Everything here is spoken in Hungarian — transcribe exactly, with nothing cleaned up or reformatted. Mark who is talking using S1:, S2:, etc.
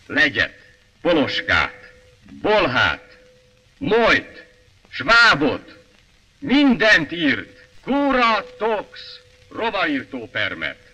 S1: Legyet, Poloskát, Bolhát, Mojt, Svábot, mindent írt. Kura tox, rovaírtó permet.